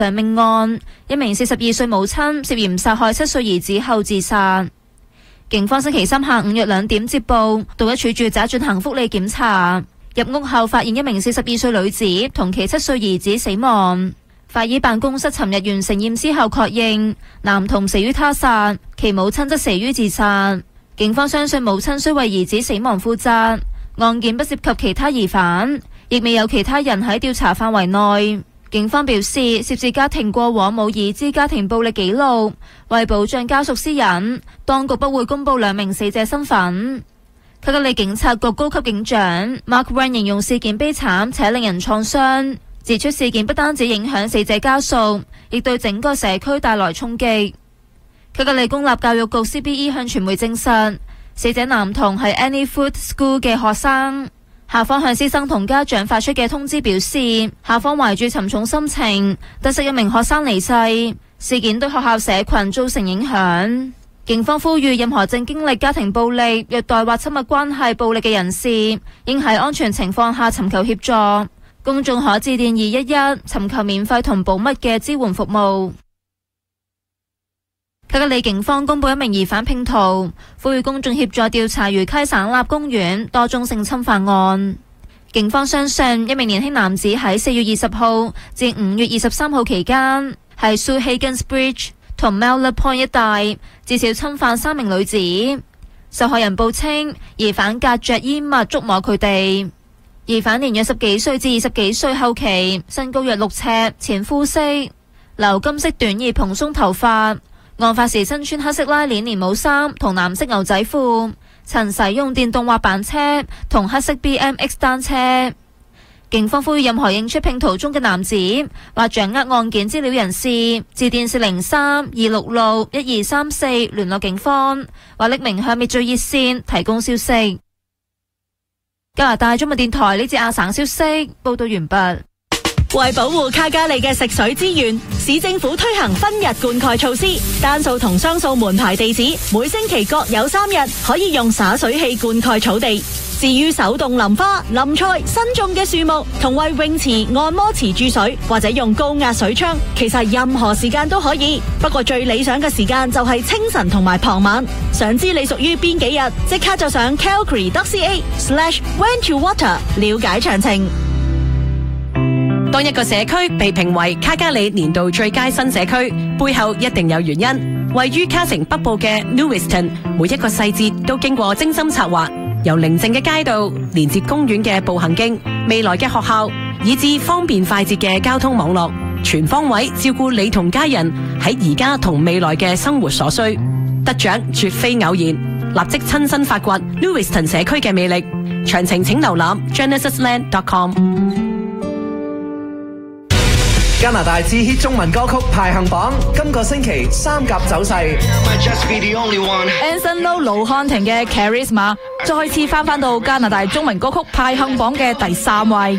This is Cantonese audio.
兩命案，一名42歲母親涉嫌殺害7歲兒子後自殺。警方星期三下午約2點接報，到一處住宅進行福利檢查。入屋後發現一名42歲女子同其7歲兒子死亡。法醫辦公室尋日完成驗屍後確認，男童死於他殺，其母親則死於自殺。警方相信母親須為兒子死亡負責，案件不涉及其他疑犯，亦未有其他人喺調查範圍內。警方表示，涉事家庭過往冇已知家庭暴力記錄，為保障家屬私隱，當局不會公布2名死者身份。卡加利警察局高級警長 Mark Wren 形容事件悲慘且令人創傷，指出事件不單止影響死者家屬，亦對整個社區帶來衝擊。卡加利公立教育局 CBE 向傳媒證實，死者男童係 Annie Foot School 嘅學生。校方向師生同家長發出嘅通知表示，校方懷住沉重心情，得悉一名學生離世，事件對學校社群造成影響。警方呼籲任何正經歷家庭暴力、虐待或親密關係暴力嘅人士，應喺安全情況下尋求協助。公眾可致電211尋求免費同保密嘅支援服務。卡加利警方公布一名疑犯拼圖，呼籲公眾協助調查魚溪省立公園多宗性侵犯案。警方相信一名年輕男子喺4月20號至5月23號期間，喺 Sue Higgins Bridge 同 Mallard Point 一帶至少侵犯3名女子。受害人報稱，疑犯隔着衣物觸摸佢哋。疑犯年約10幾歲至20幾歲後期，身高約6尺，淺膚色，留金色短而蓬鬆頭髮。案發時身穿黑色拉鏈連帽衫同藍色牛仔褲，曾使用電動滑板車同黑色 BMX 單車。警方呼籲任何認出拼圖中嘅男子或掌握案件資料人士，致電403-266-1234聯絡警方，或匿名向滅罪熱線提供消息。加拿大中文電台呢節亞省消息報道完畢。 為保護卡加利嘅食水資源，市政府推行分日灌溉措施，單數同雙數門牌地址每星期各有3日可以用灑水器灌溉草地。至於手動淋花、淋菜、新種嘅樹木同為泳池、按摩池注水或者用高壓水槍，其實任何時間都可以，不過最理想嘅時間就係清晨同埋傍晚。想知你屬於邊幾日，即刻就上 calgary.ca/when to water 了解詳情。 當一個社區被評為卡加里年度最佳新社區，背後一定有原因。位於卡城北部嘅 Lewiston， 每一個細節都經過精心策劃，由寧靜嘅街道、連接公園嘅步行徑、未來嘅學校，以至方便快捷嘅交通網絡，全方位照顧你同家人喺而家同未來嘅生活所需。得獎絕非偶然，立即親身發掘 Lewiston 社區嘅魅力。詳情請瀏覽 genesisland.com。 加拿大之 hit 中文歌曲排行榜，今個星期3甲走勢。 Anson Lo 盧瀚霆嘅 Charisma 再次翻到加拿大中文歌曲排行榜嘅第3位。